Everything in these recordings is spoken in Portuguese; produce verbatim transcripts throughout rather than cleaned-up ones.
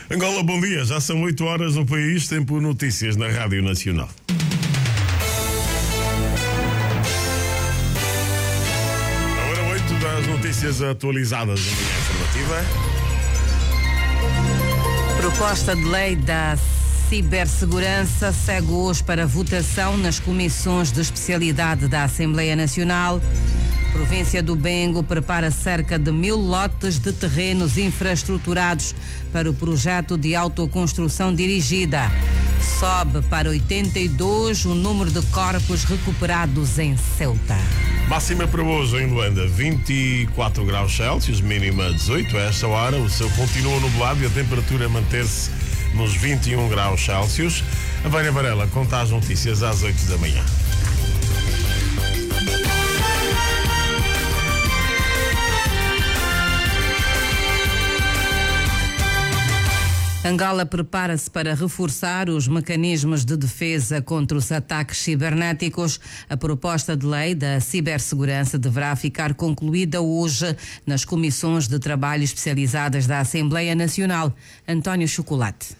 Angola, bom dia. Já são oito horas no país. Tempo notícias na Rádio Nacional. A hora oito das notícias atualizadas da manhã informativa. Proposta de lei da cibersegurança segue hoje para votação nas comissões de especialidade da Assembleia Nacional. Província do Bengo prepara cerca de mil lotes de terrenos infraestruturados para o projeto de autoconstrução dirigida. Sobe para oitenta e dois o número de corpos recuperados em Ceuta. Máxima para hoje em Luanda, vinte e quatro graus Celsius, mínima dezoito. A esta hora o céu continua nublado e a temperatura mantém-se nos vinte e um graus Celsius. A Vânia Varela conta as notícias às oito da manhã. Angola prepara-se para reforçar os mecanismos de defesa contra os ataques cibernéticos. A proposta de lei da cibersegurança deverá ficar concluída hoje nas comissões de trabalho especializadas da Assembleia Nacional. António Chocolate.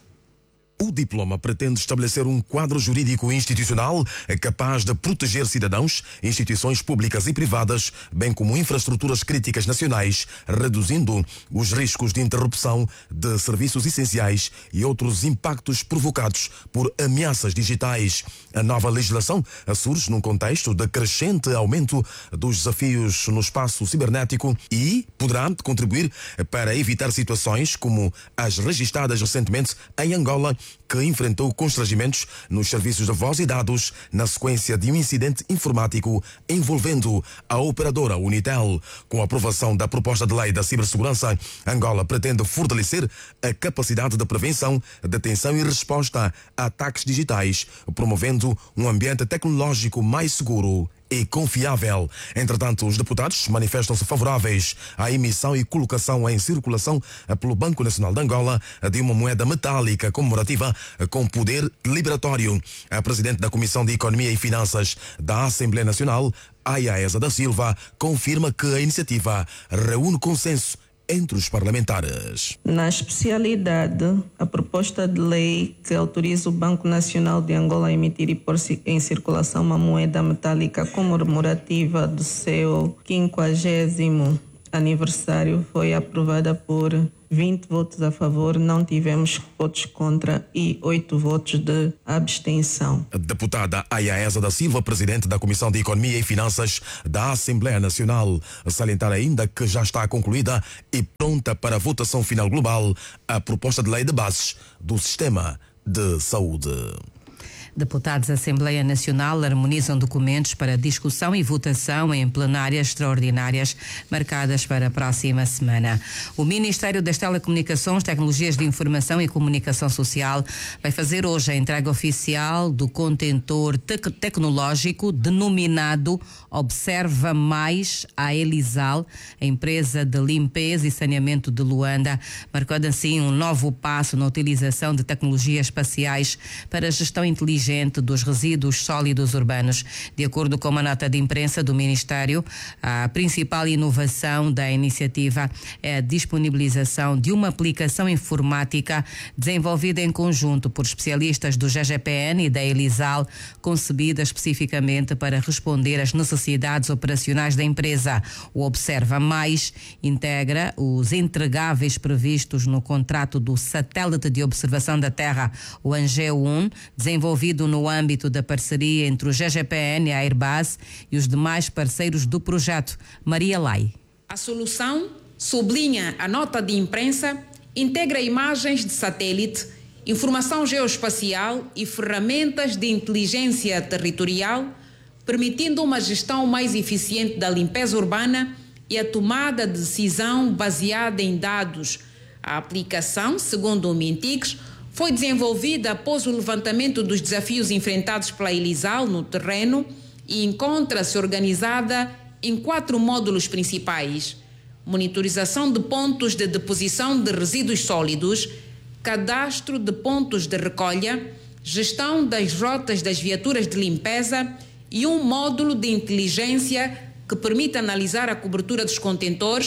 O diploma pretende estabelecer um quadro jurídico institucional capaz de proteger cidadãos, instituições públicas e privadas, bem como infraestruturas críticas nacionais, reduzindo os riscos de interrupção de serviços essenciais e outros impactos provocados por ameaças digitais. A nova legislação surge num contexto de crescente aumento dos desafios no espaço cibernético e poderá contribuir para evitar situações como as registradas recentemente em Angola, que enfrentou constrangimentos nos serviços de voz e dados na sequência de um incidente informático envolvendo a operadora Unitel. Com a aprovação da proposta de lei da cibersegurança, Angola pretende fortalecer a capacidade de prevenção, detenção e resposta a ataques digitais, promovendo um ambiente tecnológico mais seguro e confiável. Entretanto, os deputados manifestam-se favoráveis à emissão e colocação em circulação pelo Banco Nacional de Angola de uma moeda metálica comemorativa com poder liberatório. A presidente da Comissão de Economia e Finanças da Assembleia Nacional, Ayaesa da Silva, confirma que a iniciativa reúne consenso entre os parlamentares. Na especialidade, a proposta de lei que autoriza o Banco Nacional de Angola a emitir e pôr em circulação uma moeda metálica comemorativa do seu quinquagésimo aniversário foi aprovada por vinte votos a favor, não tivemos votos contra e oito votos de abstenção. A deputada Ayaesa da Silva, presidente da Comissão de Economia e Finanças da Assembleia Nacional, salientar ainda que já está concluída e pronta para a votação final global a proposta de lei de bases do Sistema de Saúde. Deputados da Assembleia Nacional harmonizam documentos para discussão e votação em plenárias extraordinárias marcadas para a próxima semana. O Ministério das Telecomunicações, Tecnologias de Informação e Comunicação Social vai fazer hoje a entrega oficial do contentor tec- tecnológico denominado Observa Mais à Elisal, a empresa de limpeza e saneamento de Luanda, marcando assim um novo passo na utilização de tecnologias espaciais para a gestão inteligente dos resíduos sólidos urbanos. De acordo com uma nota de imprensa do Ministério, a principal inovação da iniciativa é a disponibilização de uma aplicação informática desenvolvida em conjunto por especialistas do G G P N e da Elisal, concebida especificamente para responder às necessidades operacionais da empresa. O Observa Mais integra os entregáveis previstos no contrato do satélite de observação da Terra, o Angeo um, desenvolvido no âmbito da parceria entre o G G P N, a Airbus e os demais parceiros do projeto. Maria Lai. A solução, sublinha a nota de imprensa, integra imagens de satélite, informação geoespacial e ferramentas de inteligência territorial, permitindo uma gestão mais eficiente da limpeza urbana e a tomada de decisão baseada em dados. A aplicação, segundo o Mintix, foi desenvolvida após o levantamento dos desafios enfrentados pela Elisal no terreno e encontra-se organizada em quatro módulos principais: monitorização de pontos de deposição de resíduos sólidos, cadastro de pontos de recolha, gestão das rotas das viaturas de limpeza e um módulo de inteligência que permite analisar a cobertura dos contentores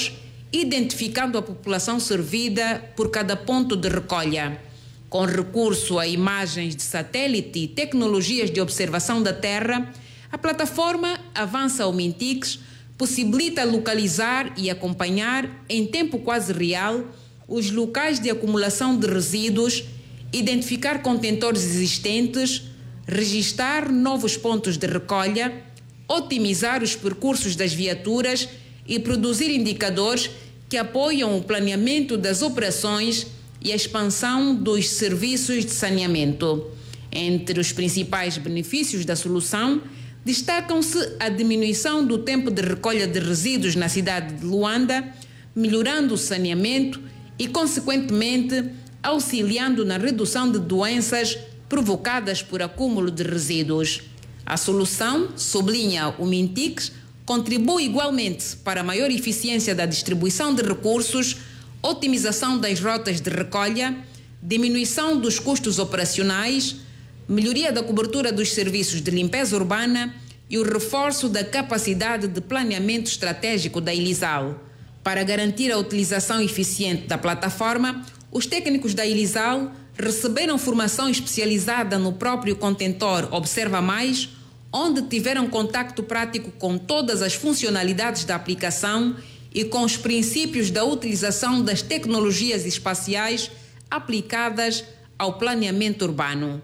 identificando a população servida por cada ponto de recolha. Com recurso a imagens de satélite e tecnologias de observação da Terra, a plataforma Avança o Mintix possibilita localizar e acompanhar em tempo quase real os locais de acumulação de resíduos, identificar contentores existentes, registar novos pontos de recolha, otimizar os percursos das viaturas e produzir indicadores que apoiam o planeamento das operações e a expansão dos serviços de saneamento. Entre os principais benefícios da solução, destacam-se a diminuição do tempo de recolha de resíduos na cidade de Luanda, melhorando o saneamento e, consequentemente, auxiliando na redução de doenças provocadas por acúmulo de resíduos. A solução, sublinha o Mintix, contribui igualmente para a maior eficiência da distribuição de recursos, otimização das rotas de recolha, diminuição dos custos operacionais, melhoria da cobertura dos serviços de limpeza urbana e o reforço da capacidade de planeamento estratégico da Ilisal. Para garantir a utilização eficiente da plataforma, os técnicos da Ilisal receberam formação especializada no próprio contentor Observa Mais, onde tiveram contacto prático com todas as funcionalidades da aplicação e com os princípios da utilização das tecnologias espaciais aplicadas ao planeamento urbano.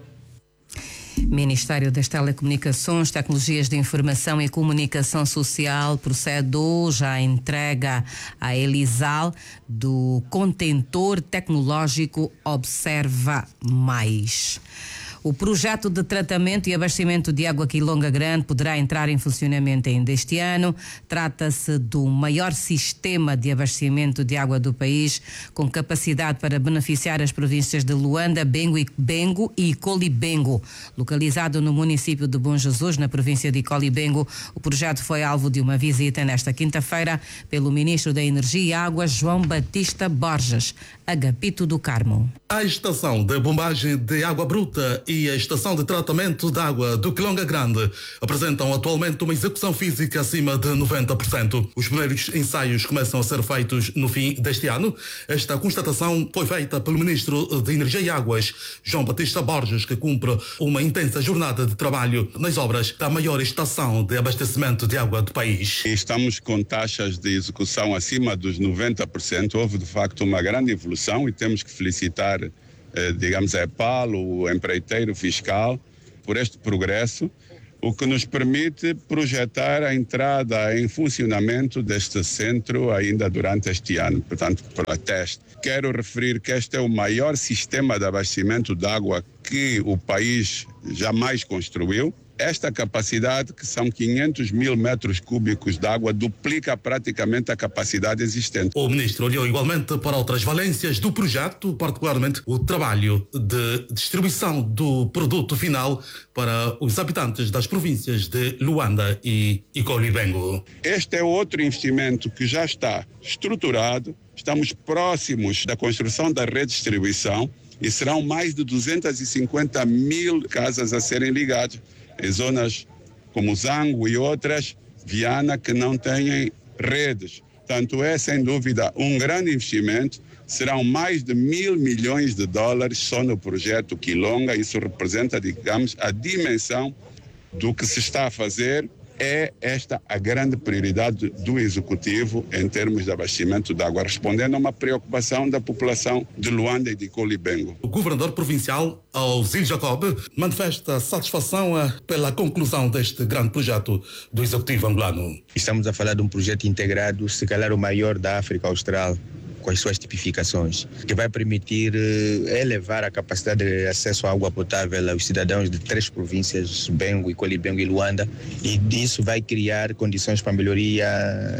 Ministério das Telecomunicações, Tecnologias de Informação e Comunicação Social procede hoje à entrega à Ilisal do contentor tecnológico Observa Mais. O projeto de tratamento e abastecimento de água Quilonga Grande poderá entrar em funcionamento ainda este ano. Trata-se do maior sistema de abastecimento de água do país, com capacidade para beneficiar as províncias de Luanda, Bengo e, Bengo e Colibengo. Localizado no município de Bom Jesus, na província de Colibengo, o projeto foi alvo de uma visita nesta quinta-feira pelo Ministro da Energia e Águas, João Batista Borges. Agapito do Carmo. A estação de bombagem de água bruta e a estação de tratamento de água do Quilonga Grande apresentam atualmente uma execução física acima de noventa por cento. Os primeiros ensaios começam a ser feitos no fim deste ano. Esta constatação foi feita pelo Ministro de Energia e Águas, João Batista Borges, que cumpre uma intensa jornada de trabalho nas obras da maior estação de abastecimento de água do país. Estamos com taxas de execução acima dos noventa por cento. Houve, de facto, uma grande evolução e temos que felicitar, eh, digamos, a EPAL, o empreiteiro fiscal, por este progresso, o que nos permite projetar a entrada em funcionamento deste centro ainda durante este ano, portanto, para teste. Quero referir que este é o maior sistema de abastecimento de água que o país jamais construiu. Esta capacidade, que são quinhentos mil metros cúbicos de água, duplica praticamente a capacidade existente. O ministro olhou igualmente para outras valências do projeto, particularmente o trabalho de distribuição do produto final para os habitantes das províncias de Luanda e Colibengo. Este é outro investimento que já está estruturado, estamos próximos da construção da redistribuição e serão mais de duzentas e cinquenta mil casas a serem ligadas em zonas como Zango e outras, Viana, que não têm redes. Portanto, é sem dúvida um grande investimento. Serão mais de mil milhões de dólares só no projeto Quilonga. Isso representa, digamos, a dimensão do que se está a fazer. É esta a grande prioridade do Executivo em termos de abastecimento de água, respondendo a uma preocupação da população de Luanda e de Colibengo. O governador provincial, Alzil Jacob, manifesta satisfação pela conclusão deste grande projeto do Executivo angolano. Estamos a falar de um projeto integrado, se calhar o maior da África Austral, com as suas tipificações, que vai permitir elevar a capacidade de acesso à água potável aos cidadãos de três províncias, Bengo, Colibengo e Luanda, e isso vai criar condições para a melhoria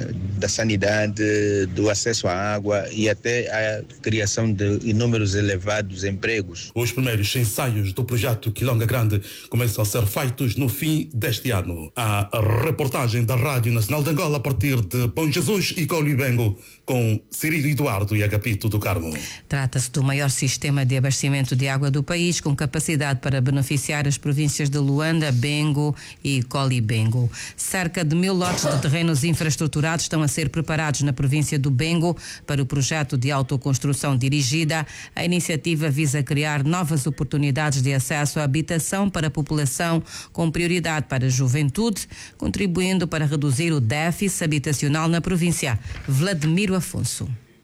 da sanidade, do acesso à água e até a criação de inúmeros elevados empregos. Os primeiros ensaios do projeto Quilonga Grande começam a ser feitos no fim deste ano. A reportagem da Rádio Nacional de Angola a partir de Bom Jesus e Colibengo com Cirilo Eduardo. Pardo e Agapito do Carmo. Trata-se do maior sistema de abastecimento de água do país, com capacidade para beneficiar as províncias de Luanda, Bengo e Colibengo. Cerca de mil lotes de terrenos infraestruturados estão a ser preparados na província do Bengo para o projeto de autoconstrução dirigida. A iniciativa visa criar novas oportunidades de acesso à habitação para a população, com prioridade para a juventude, contribuindo para reduzir o déficit habitacional na província. Vladimiro Afonso.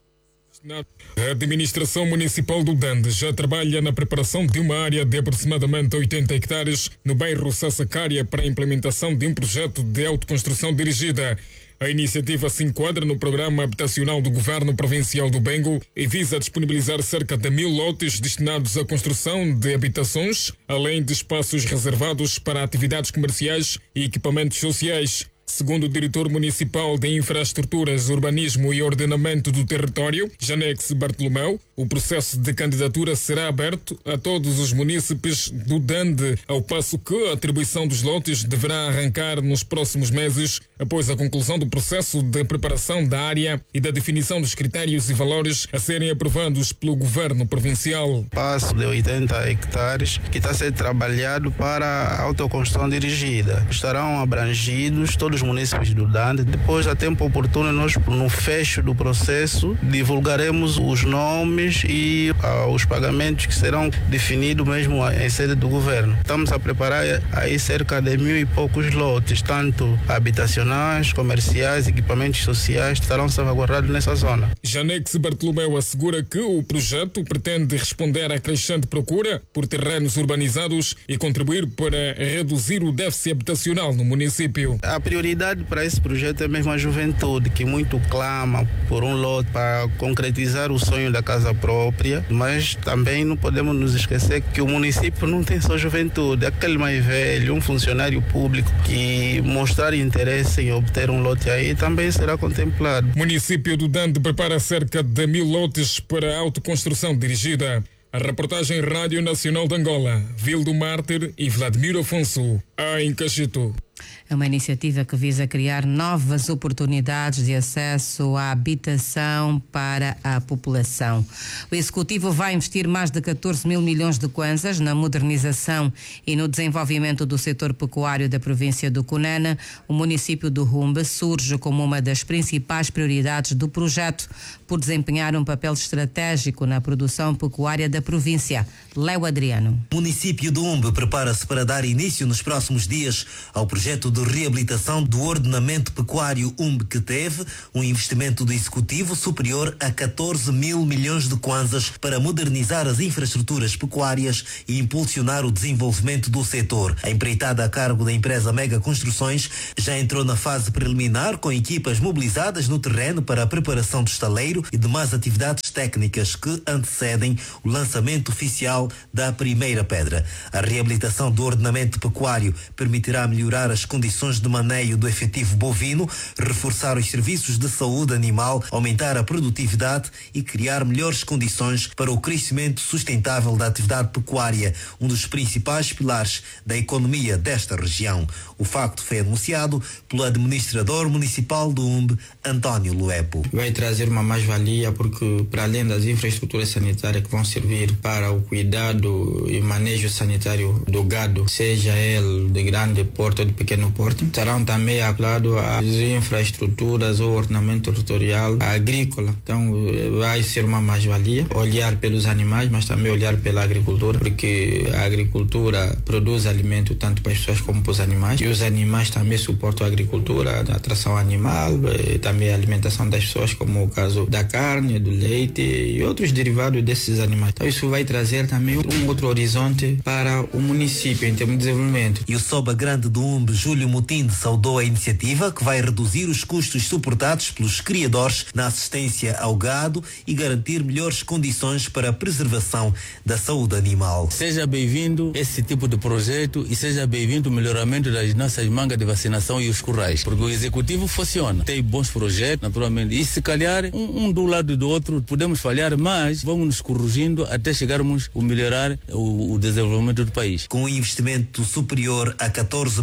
A administração municipal do Dande já trabalha na preparação de uma área de aproximadamente oitenta hectares no bairro Sassacária para a implementação de um projeto de autoconstrução dirigida. A iniciativa se enquadra no programa habitacional do Governo Provincial do Bengo e visa disponibilizar cerca de mil lotes destinados à construção de habitações, além de espaços reservados para atividades comerciais e equipamentos sociais. Segundo o diretor municipal de Infraestruturas, Urbanismo e Ordenamento do Território, Janex Bartolomeu, o processo de candidatura será aberto a todos os munícipes do Dande, ao passo que a atribuição dos lotes deverá arrancar nos próximos meses, após a conclusão do processo de preparação da área e da definição dos critérios e valores a serem aprovados pelo Governo Provincial. Passo de oitenta hectares que está a ser trabalhado para a autoconstrução dirigida. Estarão abrangidos todos os municípios do Dande. Depois, a tempo oportuno, nós, no fecho do processo, divulgaremos os nomes e uh, os pagamentos que serão definidos mesmo em sede do governo. Estamos a preparar aí cerca de mil e poucos lotes, tanto habitacionais, comerciais, equipamentos sociais, estarão salvaguardados nessa zona. Janex Bartolomeu assegura que o projeto pretende responder à crescente procura por terrenos urbanizados e contribuir para reduzir o déficit habitacional no município. A prioridade para esse projeto é mesmo a juventude, que muito clama por um lote para concretizar o sonho da casa própria, mas também não podemos nos esquecer que o município não tem só juventude. Aquele mais velho, um funcionário público que mostrar interesse em obter um lote aí também será contemplado. O município do Dande prepara cerca de mil lotes para a autoconstrução dirigida. A reportagem Rádio Nacional de Angola, Vildo Mártir e Vladimiro Afonso, em Cachito. É uma iniciativa que visa criar novas oportunidades de acesso à habitação para a população. O Executivo vai investir mais de catorze mil milhões de kwanzas na modernização e no desenvolvimento do setor pecuário da província do Cunene. O município do Rumbe surge como uma das principais prioridades do projeto, por desempenhar um papel estratégico na produção pecuária da província. Léo Adriano. O município do Rumbe prepara-se para dar início nos próximos dias ao projeto de reabilitação do ordenamento pecuário Umbe, que teve um investimento do Executivo superior a catorze mil milhões de kwanzas para modernizar as infraestruturas pecuárias e impulsionar o desenvolvimento do setor. A empreitada a cargo da empresa Mega Construções já entrou na fase preliminar, com equipas mobilizadas no terreno para a preparação do estaleiro e demais atividades técnicas que antecedem o lançamento oficial da primeira pedra. A reabilitação do ordenamento pecuário permitirá melhorar as condições de maneio do efetivo bovino, reforçar os serviços de saúde animal, aumentar a produtividade e criar melhores condições para o crescimento sustentável da atividade pecuária, um dos principais pilares da economia desta região. O facto foi anunciado pelo administrador municipal do Umbe, António Luepo. Vai trazer uma mais-valia porque, para além das infraestruturas sanitárias que vão servir para o cuidado e manejo sanitário do gado, seja ele de grande porte ou de pequeno porte, estarão também acoplados às infraestruturas ou ordenamento territorial agrícola. Então vai ser uma mais-valia olhar pelos animais, mas também olhar pela agricultura, porque a agricultura produz alimento tanto para as pessoas como para os animais, e os animais também suportam a agricultura, a atração animal, e também a alimentação das pessoas, como o caso da carne, do leite e outros derivados desses animais. Então isso vai trazer também um outro horizonte para o município em termos de desenvolvimento. E o Soba Grande do Umbe, Júlio Mutinde, saudou a iniciativa, que vai reduzir os custos suportados pelos criadores na assistência ao gado e garantir melhores condições para a preservação da saúde animal. Seja bem-vindo esse tipo de projeto e seja bem-vindo o melhoramento das nossas mangas de vacinação e os currais, porque o executivo funciona, tem bons projetos, naturalmente, e se calhar um, um do lado do outro podemos falhar, mas vamos nos corrigindo até chegarmos a melhorar o, o desenvolvimento do país. Com um investimento superior a catorze mil milhões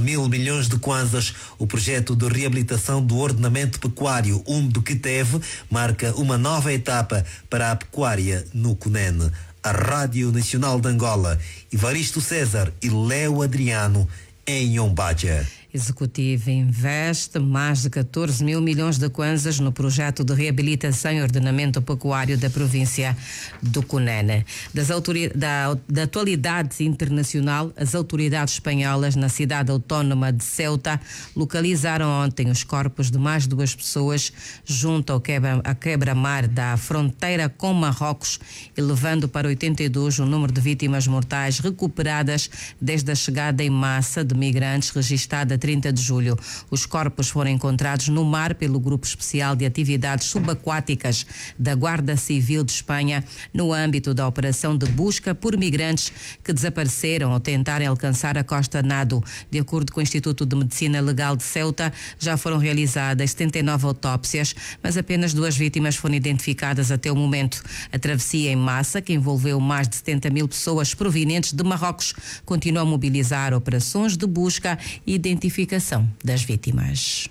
milhões de kwanzas. O projeto de reabilitação do ordenamento pecuário Umbqueteve marca uma nova etapa para a pecuária no Cunene. A Rádio Nacional de Angola, Evaristo César e Léo Adriano, em Yombaja. Executivo investe mais de catorze mil milhões de kwanzas no projeto de reabilitação e ordenamento pecuário da província do Cunene. Das autoridades, da, da atualidade internacional, as autoridades espanholas na cidade autónoma de Ceuta localizaram ontem os corpos de mais duas pessoas junto ao quebra, a quebra-mar da fronteira com Marrocos, elevando para oitenta e dois o número de vítimas mortais recuperadas desde a chegada em massa de migrantes registada trinta de julho. Os corpos foram encontrados no mar pelo Grupo Especial de Atividades Subaquáticas da Guarda Civil de Espanha, no âmbito da operação de busca por migrantes que desapareceram ao tentarem alcançar a costa nado. De acordo com o Instituto de Medicina Legal de Ceuta, já foram realizadas setenta e nove autópsias, mas apenas duas vítimas foram identificadas até o momento. A travessia em massa, que envolveu mais de setenta mil pessoas provenientes de Marrocos, continua a mobilizar operações de busca e identificação das vítimas.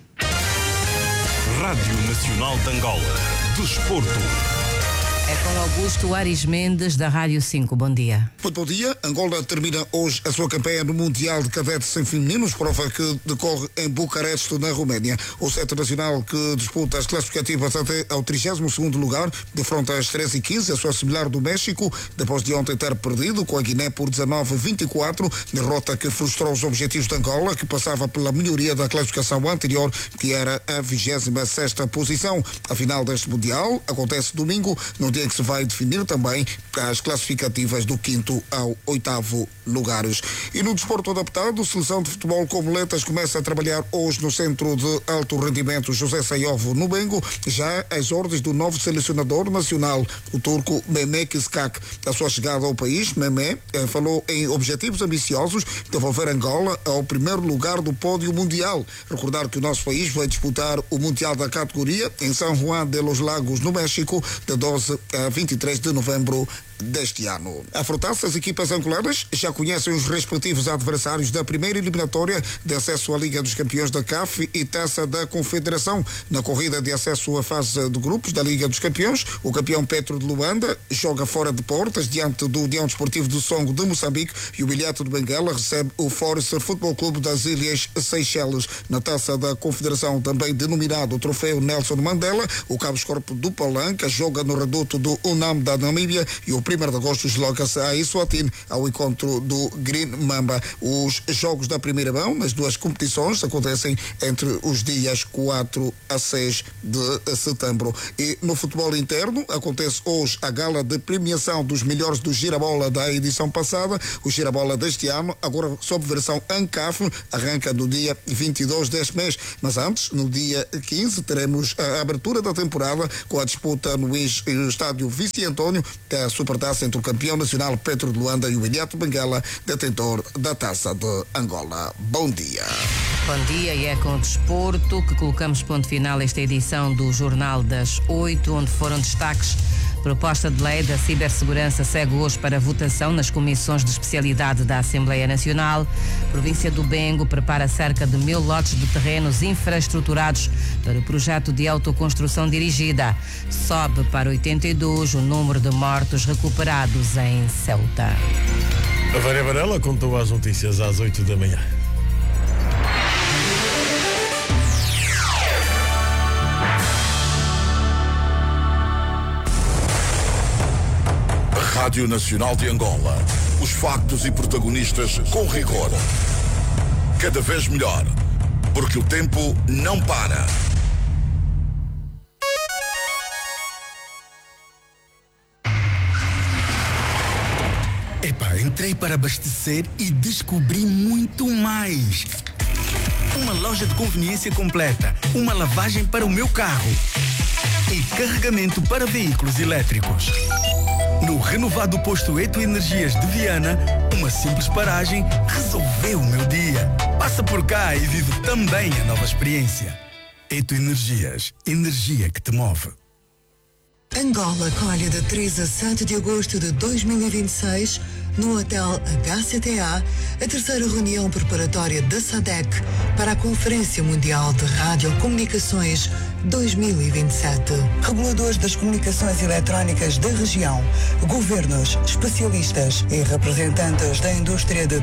Rádio Nacional de Angola. Desporto. É com Augusto Aris Mendes, da Rádio cinco. Bom dia. Muito bom dia. Angola termina hoje a sua campanha no Mundial de Cadetes em Femininos, prova que decorre em Bucareste, na Roménia. O setor nacional que disputa as classificativas até ao trigésimo segundo lugar, defronta às treze e quinze, a sua similar do México, depois de ontem ter perdido com a Guiné por dezanove a vinte e quatro, derrota que frustrou os objetivos de Angola, que passava pela melhoria da classificação anterior, que era a vigésima sexta posição. A final deste Mundial acontece domingo, no dia em que se vai definir também as classificativas do quinto ao oitavo lugares. E no desporto adaptado, a seleção de futebol com moletas começa a trabalhar hoje no Centro de Alto Rendimento José Saiovo, no Bengo, já às ordens do novo selecionador nacional, o turco Mehmet Iskak. A sua chegada ao país, Mehmet eh, falou em objetivos ambiciosos, devolver Angola ao primeiro lugar do pódio mundial. Recordar que o nosso país vai disputar o Mundial da categoria em São Juan de los Lagos, no México, de doze a vinte e três de novembro deste ano. A afrontar-se, as equipas angolanas já conhecem os respectivos adversários da primeira eliminatória de acesso à Liga dos Campeões da C A F e Taça da Confederação. Na corrida de acesso à fase de grupos da Liga dos Campeões, o campeão Petro de Luanda joga fora de portas diante do União Desportivo do Songo de Moçambique e o Bilhete de Benguela recebe o Forest Futebol Clube das Ilhas Seychelles. Na Taça da Confederação, também denominado o Troféu Nelson Mandela, o Cabo Escorpo do Palanca joga no reduto do UNAM da Namíbia e o primeiro de agosto desloca-se a Eswatini ao encontro do Green Mamba. Os jogos da primeira mão nas duas competições acontecem entre os dias quatro a seis de setembro. E no futebol interno acontece hoje a gala de premiação dos melhores do Girabola da edição passada. O Girabola deste ano, agora sob versão ANCAF, arranca no dia vinte e dois deste mês. Mas antes, no dia quinze, teremos a abertura da temporada com a disputa no estádio Vice António da Supertaça entre o campeão nacional Petro de Luanda e o Bilhete Benguela, detentor da Taça de Angola. Bom dia. Bom dia, e é com o desporto que colocamos ponto final a esta edição do Jornal das Oito, onde foram destaques. Proposta de lei da cibersegurança segue hoje para votação nas comissões de especialidade da Assembleia Nacional. Província do Bengo prepara cerca de mil lotes de terrenos infraestruturados para o projeto de autoconstrução dirigida. Sobe para oitenta e dois o número de mortos recuperados em Ceuta. A Vânia Varela contou as notícias às oito da manhã. Rádio Nacional de Angola. Os factos e protagonistas com rigor. Cada vez melhor, porque o tempo não para. Epá, entrei para abastecer e descobri muito mais. Uma loja de conveniência completa, uma lavagem para o meu carro e carregamento para veículos elétricos. No renovado posto Eto Energias de Viana, uma simples paragem resolveu o meu dia. Passa por cá e vive também a nova experiência. Eto Energias, energia que te move. Angola colhe de três a sete de agosto de dois mil e vinte e seis no Hotel H C T A, a terceira reunião preparatória da SADEC para a Conferência Mundial de Radiocomunicações dois mil e vinte e sete. Reguladores das comunicações eletrónicas da região, governos, especialistas e representantes da indústria de